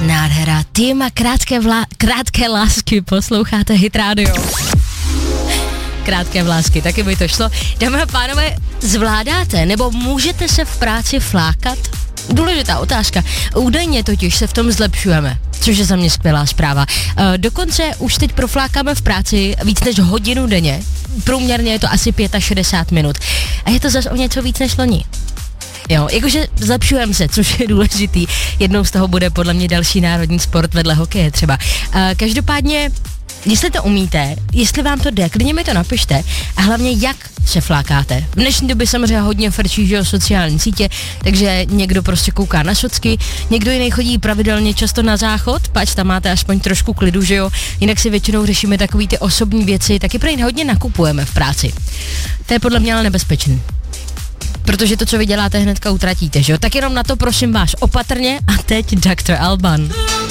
Nádhera. Téma krátké lásky, posloucháte Hit Radio. Krátké vlásky, taky by to šlo. Dámy a pánové, zvládáte nebo můžete se v práci flákat? Důležitá otázka. Údajně totiž se v tom zlepšujeme, což je za mě skvělá zpráva. Dokonce už teď proflákáme v práci víc než hodinu denně. Průměrně je to asi 65 minut. A je to zase o něco víc než loni. Jo, jakože zlepšujeme se, což je důležitý. Jednou z toho bude podle mě další národní sport vedle hokeje třeba. Každopádně, jestli to umíte, jestli vám to jde, klidně mi to napište a hlavně jak se flákáte. V dnešní době samozřejmě hodně frčí, že jo, sociální sítě, takže někdo prostě kouká na socky, někdo jiný chodí pravidelně často na záchod, pač tam máte aspoň trošku klidu, že jo, jinak si většinou řešíme takový ty osobní věci, taky pro ně hodně nakupujeme v práci. To je podle mě ale nebezpečný. Protože to, co vy děláte, hnedka utratíte, že jo? Tak jenom na to prosím vás opatrně a teď Dr. Alban.